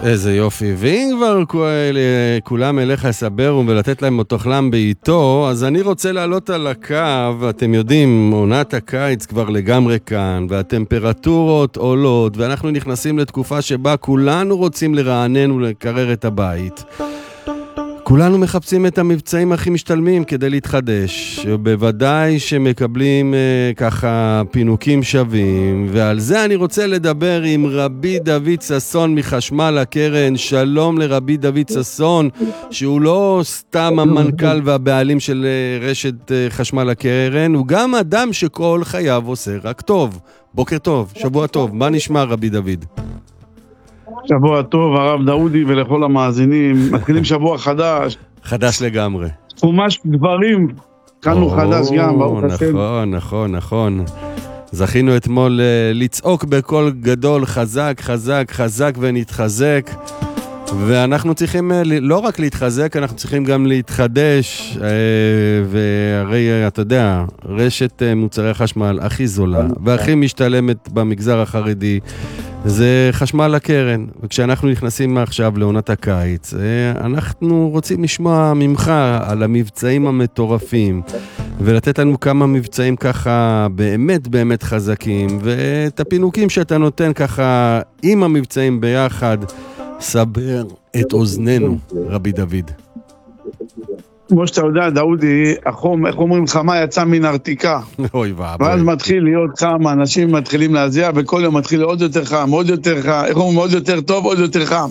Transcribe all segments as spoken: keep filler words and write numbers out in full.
איזה יופי. ואם כבר כולם אליך יסברו ולתת להם אוטוחלם בעיתו, אז אני רוצה לעלות על הקו. אתם יודעים, עונת הקיץ כבר לגמרי כאן, והטמפרטורות עולות, ואנחנו נכנסים לתקופה שבה כולנו רוצים לרענן ולקרר את הבית. כולנו מחפשים את המבצעים הכי משתלמים כדי להתחדש, בוודאי שמקבלים אה, ככה פינוקים שווים, ועל זה אני רוצה לדבר עם רבי דוד ששון מחשמל הקרן. שלום לרבי דוד ששון, שהוא לא סתם המנכ"ל והבעלים של אה, רשת אה, חשמל הקרן, הוא גם אדם שכל חייו עושה רק טוב. בוקר טוב, שבוע טוב, מה נשמע רבי דוד? שבוע טוב, הרב דאודי ולכל המאזינים. מתחילים שבוע חדש. חדש לגמרי. חומש גברים, קנו חדש גם, ברוך השם. נכון, נכון, נכון. זכינו אתמול לצעוק בקול גדול, חזק, חזק, חזק ונתחזק. ואנחנו צריכים לא רק להתחזק, אנחנו צריכים גם להתחדש. והרי, אתה יודע, רשת מוצרי חשמל הכי זולה והכי משתלמת במגזר החרדי זה חשמל הקרן. וכשאנחנו נכנסים עכשיו לעונת הקיץ, אנחנו רוצים לשמוע ממך על המבצעים המטורפים, ולתת לנו כמה מבצעים ככה באמת באמת חזקים, ואת הפינוקים שאתה נותן ככה עם המבצעים ביחד, סבר את אוזננו, רבי דוד. כמו שאתה יודע, דאודי, החום, איך אומרים, חמה יצא מן ארתיקה. אוי ואבוי. ואז מתחיל להיות חם, אנשים מתחילים להזיע, וכל יום מתחיל עוד יותר חם, עוד יותר חם, איך אומרים, עוד יותר טוב, עוד יותר חם.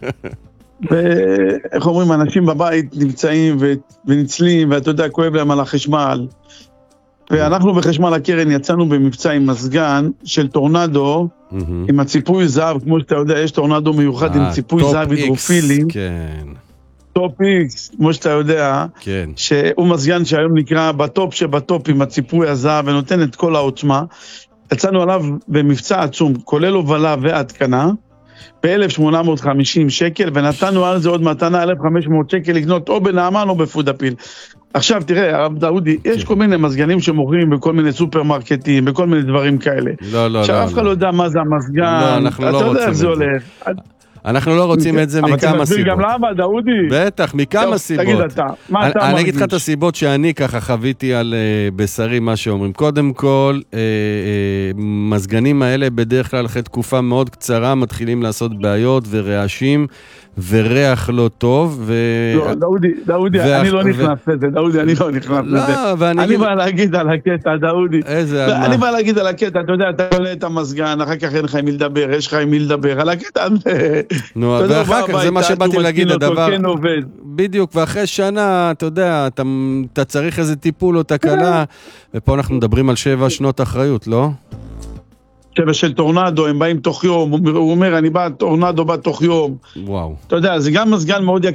ואיך אומרים, אנשים בבית נמצאים וניצלים, ואתה יודע, כואב להם על החשמל. ואנחנו בחשמל הקרן יצאנו במבצע עם מסגן של טורנדו, עם הציפוי זהב, כמו שאתה יודע, יש טורנדו מיוחד עם ציפוי זהב הידרופילי. כן. טופ איקס, כמו שאתה יודע, כן. שהוא מזגן שהיום נקרא בטופ שבטופ עם הציפוי הזהב ונותן את כל העוצמה. יצאנו עליו במבצע עצום, כולל הובלה והתקנה, ב-אלף שמונה מאות וחמישים שקל, ונתנו על זה עוד מתנה אלף וחמש מאות שקל לקנות או בנעמן או בפודאפיל. עכשיו תראה, הרב דאודי, יש כל מיני מזגנים שמוכרים בכל מיני סופרמרקטים, בכל מיני דברים כאלה. לא, לא, עכשיו אף אחד לא יודע מה זה המזגן, אתה יודע איך זה הולך. אנחנו לא רוצים את זה מכמה סיבות. אבל תסביר גם למה, דאודי? בטח, מכמה סיבות. תגיד אתה, מה אתה מרגיש? אני אגיד לך את הסיבות שאני ככה חוויתי על בשרי מה שאומרים. קודם כל, מזגנים האלה בדרך כלל אחרי תקופה מאוד קצרה מתחילים לעשות בעיות ורעשים וריח לא טוב. לא, דאודי, דאודי, אני לא נכנס לזה, דאודי, אני לא נכנס לזה. אני בא להגיד על הקטע, דאודי. איזה על מה? אני בא להגיד על הקטע, אתה יודע, אתה עולה את המזגן, אחר כך אין לך עם מי לדבר, יש לך עם מי לדבר, על הקטע הזה. נו, ואחר כך זה מה שבאתי להגיד, הדבר... בדיוק, ואחרי שנה, אתה יודע, אתה צריך איזה טיפול או תקלה, ופה אנחנו מדברים על שבע שנות אחריות, לא? שבע של טורנדו, הם באים תוך יום, הוא אומר, אני בא, טורנדו בא תוך יום. וואו. אתה יודע, זה גם מזגן מאוד יקר.